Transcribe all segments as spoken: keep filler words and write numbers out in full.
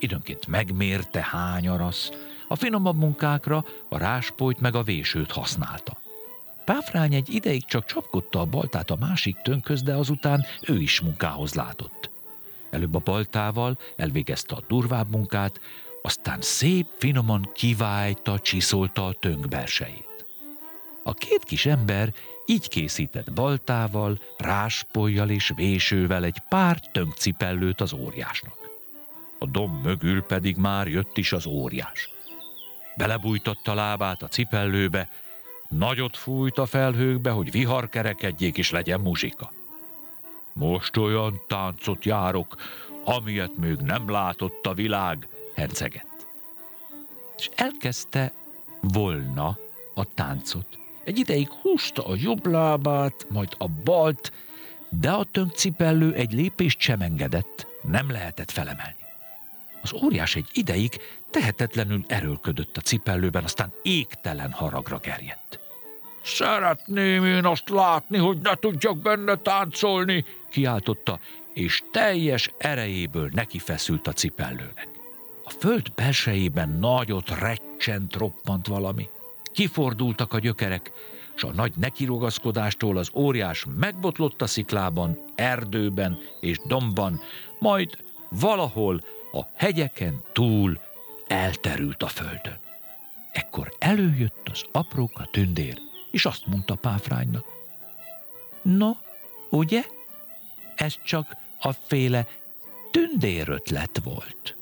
időnként megmérte, hány arasz, a finomabb munkákra a ráspolyt meg a vésőt használta. Páfrány egy ideig csak csapkodta a baltát a másik tönkhöz, de azután ő is munkához látott. Előbb a baltával elvégezte a durvább munkát, aztán szép finoman kivájta, csiszolta a tönk belsejét. A két kis ember így készített baltával, ráspollyal és vésővel egy pár tönkcipellőt az óriásnak. A domb mögül pedig már jött is az óriás. Belebújtatta lábát a cipellőbe, nagyot fújt a felhőkbe, hogy vihar kerekedjék és legyen muzsika. Most olyan táncot járok, amilyet még nem látott a világ, hercegett. És elkezdte volna a táncot. Egy ideig húzta a jobb lábát, majd a balt, de a tönkcipellő egy lépést sem engedett, nem lehetett felemelni. Az óriás egy ideig tehetetlenül erőlködött a cipellőben, aztán égtelen haragra gerjedt. Szeretném én azt látni, hogy ne tudjak benne táncolni, kiáltotta, és teljes erejéből nekifeszült a cipellőnek. A föld belsejében nagyot recsent, roppant valami. Kifordultak a gyökerek, s a nagy nekirugaszkodástól az óriás megbotlott a sziklában, erdőben és dombban, majd valahol a hegyeken túl elterült a földön. Ekkor előjött az apróka tündér, és azt mondta Páfránynak: No, ugye? Ez csak a féle tündérötlet volt.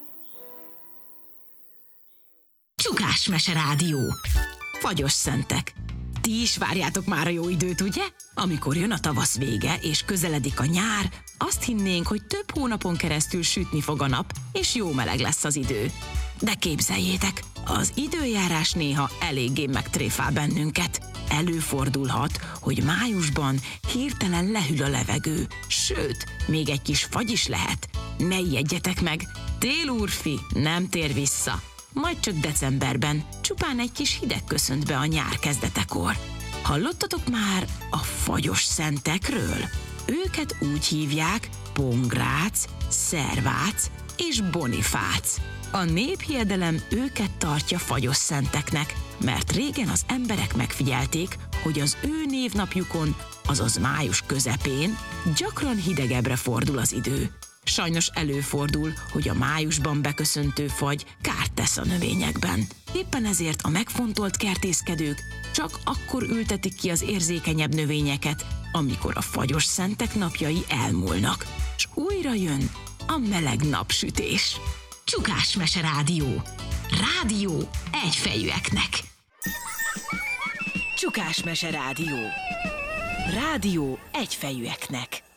Csukás Mese Rádió. Fagyos szentek. Ti is várjátok már a jó időt, ugye? Amikor jön a tavasz vége, és közeledik a nyár, azt hinnénk, hogy több hónapon keresztül sütni fog a nap, és jó meleg lesz az idő. De képzeljétek, az időjárás néha eléggé megtréfál bennünket. Előfordulhat, hogy májusban hirtelen lehűl a levegő, sőt, még egy kis fagy is lehet. Ne ijedjetek meg, tél úrfi nem tér vissza. Majd csak decemberben csupán egy kis hideg köszönt be a nyár kezdetekor. Hallottatok már a fagyos szentekről? Őket úgy hívják Pongrác, Szervác és Bonifác. A néphiedelem őket tartja fagyos szenteknek, mert régen az emberek megfigyelték, hogy az ő névnapjukon, azaz május közepén gyakran hidegebbre fordul az idő. Sajnos előfordul, hogy a májusban beköszöntő fagy kárt tesz a növényekben. Éppen ezért a megfontolt kertészkedők csak akkor ültetik ki az érzékenyebb növényeket, amikor a fagyos szentek napjai elmúlnak, és újra jön a meleg napsütés. Csukás Mese Rádió. Rádió egyfejűeknek. Csukás Mese Rádió. Rádió egyfejűeknek.